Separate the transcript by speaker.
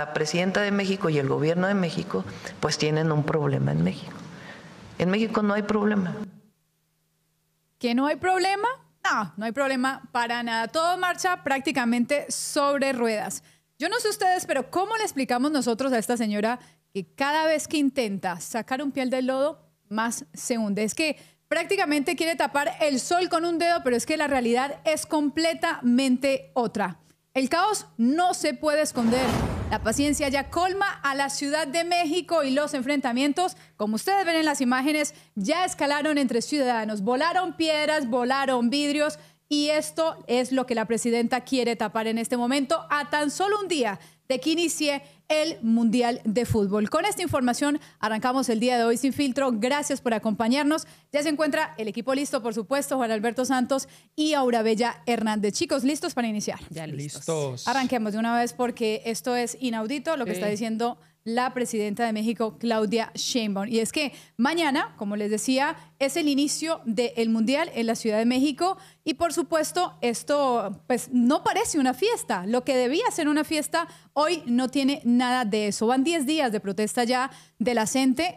Speaker 1: la presidenta de México y el gobierno de México pues tienen un problema en México. En México no hay problema.
Speaker 2: ¿Que no hay problema? No, no hay problema para nada. Todo marcha prácticamente sobre ruedas. Yo no sé ustedes, pero ¿cómo le explicamos nosotros a esta señora que cada vez que intenta sacar un pie del lodo, más se hunde? Es que prácticamente quiere tapar el sol con un dedo, pero es que la realidad es completamente otra. El caos no se puede esconder. La paciencia ya colma a la Ciudad de México y los enfrentamientos, como ustedes ven en las imágenes, ya escalaron entre ciudadanos. Volaron piedras, volaron vidrios y esto es lo que la presidenta quiere tapar en este momento a tan solo un día de que inicie el Mundial de Fútbol. Con esta información arrancamos el día de hoy Sin Filtro. Gracias por acompañarnos. Ya se encuentra el equipo listo, por supuesto, Juan Alberto Santos y Aura Bella Hernández. Chicos, ¿listos para iniciar?
Speaker 3: Ya listos.
Speaker 2: Arranquemos de una vez porque esto es inaudito lo que está diciendo la presidenta de México, Claudia Sheinbaum. Y es que mañana, como les decía, es el inicio del Mundial en la Ciudad de México y por supuesto esto pues no parece una fiesta. Lo que debía ser una fiesta hoy no tiene nada de eso. Van 10 días de protesta ya de la gente